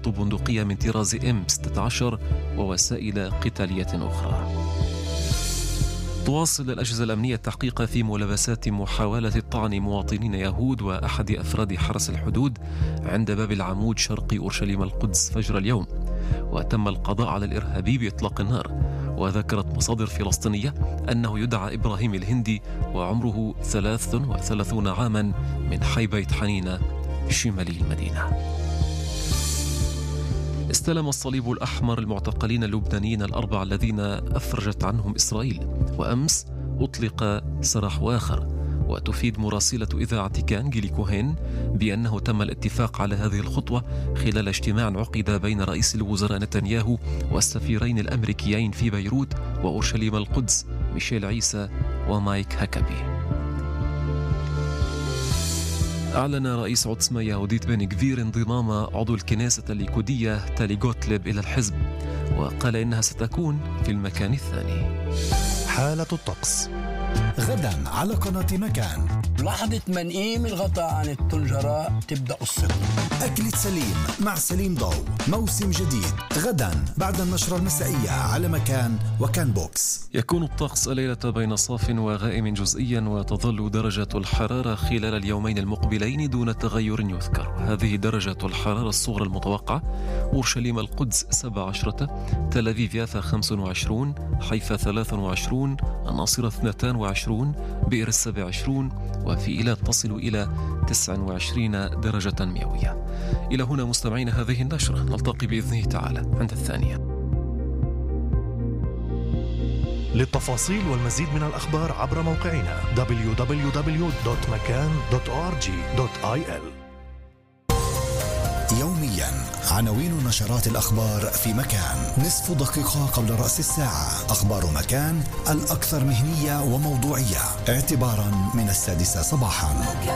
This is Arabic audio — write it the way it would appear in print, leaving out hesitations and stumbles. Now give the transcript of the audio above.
خط بندقية من طراز M16 ووسائل قتالية أخرى. تواصل الأجهزة الأمنية التحقيق في ملابسات محاولة طعن مواطنين يهود وأحد أفراد حرس الحدود عند باب العمود شرق أورشليم القدس فجر اليوم، وتم القضاء على الإرهابي بإطلاق النار. وذكرت مصادر فلسطينية أنه يدعى إبراهيم الهندي وعمره 33 عاما من حي بيت حنينة شمالي المدينة. استلم الصليب الأحمر المعتقلين اللبنانيين الأربعة الذين أفرجت عنهم إسرائيل، وأمس أطلق سراح آخر. وتفيد مراسلة إذاعة كان جيلي كوهين بأنه تم الاتفاق على هذه الخطوة خلال اجتماع عقد بين رئيس الوزراء نتنياهو والسفيرين الأمريكيين في بيروت وأورشليم القدس ميشيل عيسى ومايك هاكابي. أعلن رئيس عظمى يهوديت بن غفير انضمام عضو الكنيسة الليكودية تالي غوتليب إلى الحزب، وقال إنها ستكون في المكان الثاني. حالة الطقس غدا على قناة مكان. لحظة منقيم الغطاء عن الطنجرة تبدأ الصبح. أكلة سليم مع سليم ضو، موسم جديد غدا بعد النشرة المسائية على مكان وكان بوكس. يكون الطقس الليلة بين صاف وغائم جزئيا، وتظل درجة الحرارة خلال اليومين المقبلين دون تغير يذكر. هذه درجة الحرارة الصغرى المتوقعة: أورشليم القدس 17، تل أبيب يافا 25، حيفا 23، الناصرة 22، بئر السبع 20، وفي إيلات تصل إلى 29 درجة مئوية. إلى هنا مستمعين هذه النشرة، نلتقي بإذنه تعالى عند الثانية. للتفاصيل والمزيد من الأخبار عبر موقعنا www.makan.org.il. يوميا عناوين نشرات الأخبار في مكان، نصف دقيقة قبل رأس الساعة. أخبار مكان الأكثر مهنية وموضوعية اعتبارا من 6 صباحا.